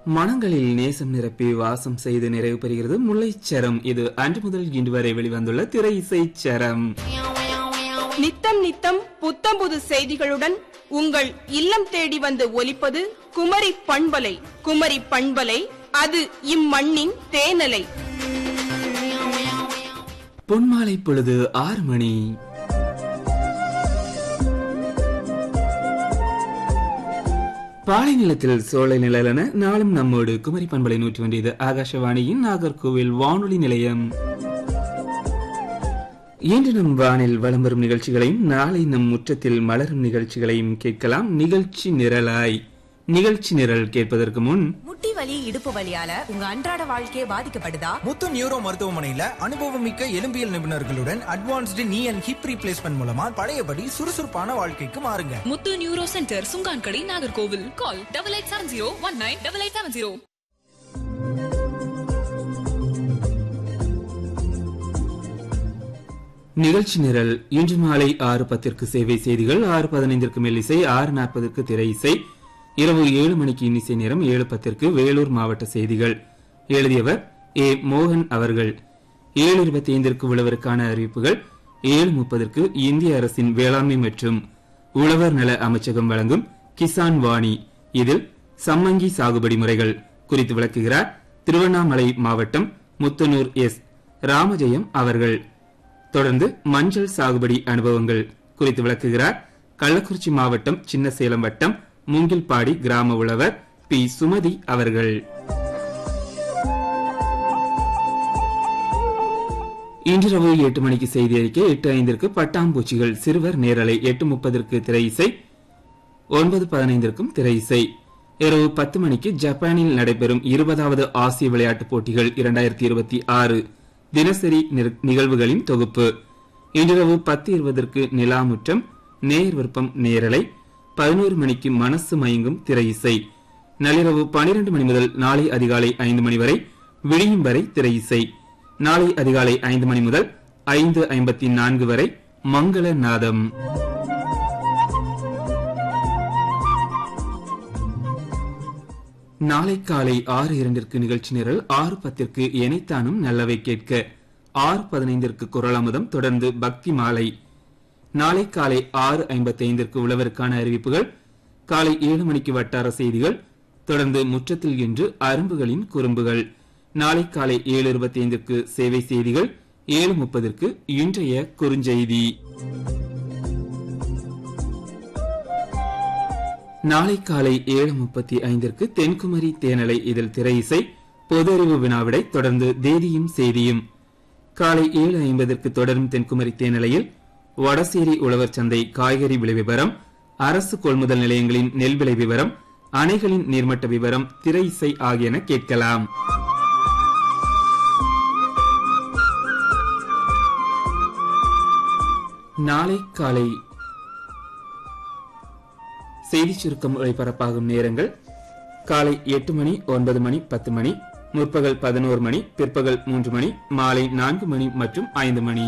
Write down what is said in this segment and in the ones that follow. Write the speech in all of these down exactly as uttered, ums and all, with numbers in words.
மனங்களில் நேசம் நிரப்பி வாசம் செய்து நிறைவு பெறுகிறது முல்லைச்சரம். இது அன்று முதல் இன்று வரை வெளிவந்துள்ள திரை இசைச்சரம். நித்தம் நித்தம் புத்தம் புது செய்திகளுடன் உங்கள் இல்லம் தேடி வந்து ஒலிப்பது குமரி பண்பலை. குமரி பண்பலை, அது இம்மண்ணின் தேனலை. பொன்மாலை பொழுது ஆறு மணி. பாலை நிலத்தில் சோலை நிழலென நாளும் நம்மோடு குமரி பண்பலை நூற்றி ஒன்றியது ஆகாஷவாணியின் நாகர்கோவில் வானொலி நிலையம். இன்று நம் வானில் வலம் வரும் நிகழ்ச்சிகளையும் நாளை நம் முற்றத்தில் மலரும் நிகழ்ச்சிகளையும் கேட்கலாம். நிகழ்ச்சி நிரலாய். நிகழ்ச்சி நிரல் கேட்பதற்கு முன், முட்டி வலி இடுப்பு வலியால உங்க அன்றாட வாழ்க்கையை பாதிக்கப்படுதா? முத்து நியூரோ மருத்துவமனையில அனுபவமிக்க எலும்பியல் நிபுணர்களுடன் அட்வான்ஸ்டு நீ அண்ட் ஹிப் ரீப்ளேஸ்மெண்ட் மூலமா பழையபடி சுறுசுறுப்பான வாழ்க்கைக்கு மாறுங்க. முத்து neuro centre, Chunkankadai, Nagercoil. Call double eight seven zero one nine double eight seven zero. நிகழ்ச்சி நிரல். இன்று மாலை ஆறு பத்திற்கு சேவை செய்திகள், ஆறு பதினைந்திற்கு மெல்லிசை, ஆறு நாற்பதற்கு திரை இசை, இரவு ஏழு மணிக்கு இன்னிசை நேரம், ஏழு பத்திற்கு வேலூர் மாவட்ட செய்திகள். எழுதியவர் ஏ மோகன் அவர்கள். ஏழு இருபத்தி ஐந்திற்கு உழவருக்கான அறிவிப்புகள், ஏழு முப்பதற்கு இந்திய அரசின் வேளாண்மை மற்றும் உழவர் நல அமைச்சகம் வழங்கும் கிசான் வாணி. இதில் சம்மங்கி சாகுபடி முறைகள் குறித்து விளக்குகிறார் திருவண்ணாமலை மாவட்டம் முத்தனூர் எஸ் ராமஜெயம் அவர்கள். தொடர்ந்து மஞ்சள் சாகுபடி அனுபவங்கள் குறித்து விளக்குகிறார் கள்ளக்குறிச்சி மாவட்டம் சின்னசேலம் வட்டம் மூங்கில்பாடி கிராம உழவர் பி சுமதி அவர்கள். இன்றிரவு எட்டு மணிக்கு செய்தி அறிக்கை, எட்டு ஐந்திற்கு பட்டாம்பூச்சிகள் சிறுவர் நேரலை, எட்டு முப்பதற்கு திரை இசை, ஒன்பது பதினைந்திற்கும் திரை இசை. இரவு பத்து மணிக்கு ஜப்பானில் நடைபெறும் இருபதாவது ஆசிய விளையாட்டுப் போட்டிகள் இரண்டாயிரத்தி இருபத்தி ஆறு தினசரி நிகழ்வுகளின் தொகுப்பு. இன்றிரவு பத்து இருபதற்கு நிலாமுற்றம் நேர் விருப்பம் நேரலை, பதினோரு மணிக்கு மனசு மயங்கும் திரை இசை. நள்ளிரவு பனிரெண்டு மணி முதல் நாளை அதிகாலை ஐந்து மணி வரை விடியும் வரை திரை இசை. நாளை அதிகாலை ஐந்து மணி முதல் ஐந்து ஐம்பத்தி நான்கு வரை மங்கள நாதம். நாளை காலை ஆறு இரண்டிற்கு நிகழ்ச்சி நிரல், ஆறு பத்திற்கு எனைத்தானும் நல்லவை கேட்க, ஆறு பதினைந்திற்கு குரல் அமுதம், தொடர்ந்து பக்தி மாலை. நாளை காலை ஆறு ஐம்பத்தி ஐந்திற்கு உழவருக்கான அறிவிப்புகள், காலை ஏழு மணிக்கு வட்டார செய்திகள், தொடர்ந்து முற்றத்தில் இன்று அரும்புகளின் குறும்புகள். நாளை காலை ஏழு இருபத்தி ஐந்திற்கு சேவை செய்திகள், ஏழு முப்பதற்கு இன்றைய குறுஞ்செய்தி. நாளை காலை ஏழு முப்பத்தி ஐந்திற்கு தென்குமரி தேனலை, இதில் திரை இசை, பொது அறிவு வினாவிடை, தொடர்ந்து தேதியும் செய்தியும். காலை ஏழு ஐம்பதற்கு தொடரும் தென்குமரி தேனலையில் வடசேரி உழவர் சந்தை காய்கறி விலை விவரம், அரசு கொள்முதல் நிலையங்களின் நெல் விலை விவரம், அணைகளின் நீர்மட்ட விவரம், திரை இசை ஆகியன கேட்கலாம். நாளை காலை செய்தி சுருக்கம் ஒளிபரப்பாகும் நேரங்கள்: காலை எட்டு மணி, ஒன்பது மணி, பத்து மணி, முற்பகல் பதினோரு மணி, பிற்பகல் மூன்று மணி, மாலை நான்கு மணி மற்றும் ஐந்து மணி.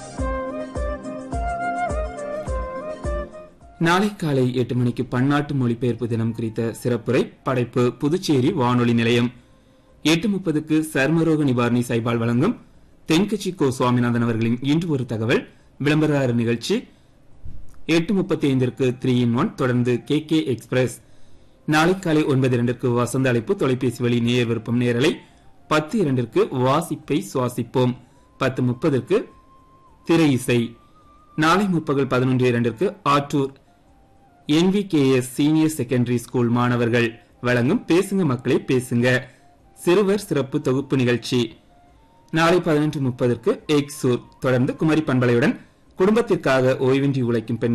நாளை காலை எட்டு மணிக்கு பன்னாட்டு மொழிபெயர்ப்பு தினம் குறித்த சிறப்புரை, படைப்பு புதுச்சேரி வானொலி நிலையம். எட்டு முப்பதுக்கு சர்மரோக நிவாரணி சைபால் வழங்கும் தென்கட்சி கோ சுவாமிநாதன் அவர்களின் இன்று ஒரு தகவல் விளம்பர நிகழ்ச்சி. எட்டு முப்பத்தி ஐந்திற்கு த்ரீ இன் ஒன், தொடர்ந்து கே கே எக்ஸ்பிரஸ். நாளை காலை ஒன்பது இரண்டிற்கு வசந்த அழைப்பு தொலைபேசி வழி நேர் விருப்பம் நேரலை, பத்து இரண்டிற்கு வாசிப்பை சுவாசிப்போம், பத்து முப்பதற்கு திரை இசை. நாளை முற்பகல் பதினொன்று இரண்டிற்கு Attoor N V K S senior secondary school மாணவர்கள் வழங்கும் பேசுங்க மக்களே பேசுங்க சிறுவர் சிறப்பு தொகுப்பு நிகழ்ச்சி. நாளை பதினொன்று முப்பதற்கு எக்ஸூர், தொடர்ந்து குமரி பண்பலையுடன் குடும்பத்திற்காக ஓய்வின்றி உழைக்கும் பெண்கள்